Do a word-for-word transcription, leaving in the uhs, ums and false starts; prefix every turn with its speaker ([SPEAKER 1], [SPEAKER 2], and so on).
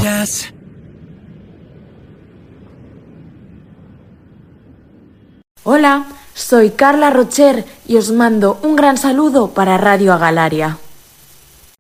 [SPEAKER 1] quieras.
[SPEAKER 2] Hola, soy Carla Rocher y os mando un gran saludo para Radio Agalaria.